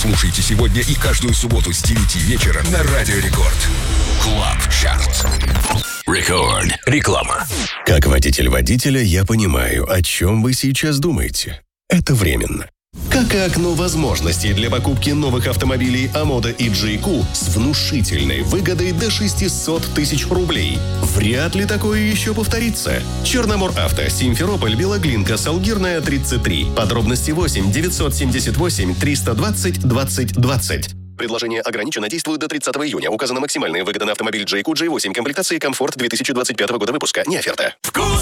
Слушайте сегодня и каждую субботу с 9 вечера на Радио Рекорд. Клаб Чарт. Рекорд. Реклама. Как водитель водителя я понимаю, о чем вы сейчас думаете. Это временно. Как и окно возможностей для покупки новых автомобилей Амода и JQ с внушительной выгодой до 600 тысяч рублей. Вряд ли такое еще повторится. Черномор Авто, Симферополь, Белоглинка, Салгирная, 33. Подробности 8 978 320 20 20. Предложение ограничено, действует до 30 июня. Указана максимальная выгода на автомобиль JQ J8 комплектации «Комфорт» 2025 года выпуска. Не оферта. Вкус